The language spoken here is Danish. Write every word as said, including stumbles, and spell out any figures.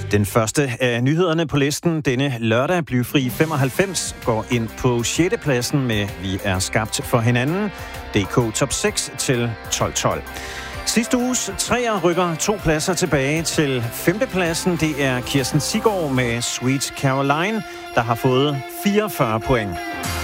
Den første af nyhederne på listen denne lørdag, Blyfri femoghalvfems, går ind på sjette pladsen med Vi er skabt for hinanden. D K top seks til tolv tolv. Sidste uges treer rykker to pladser tilbage til femtepladsen. Det er Kirsten Siggaard med Sweet Caroline, der har fået fireogfyrre point.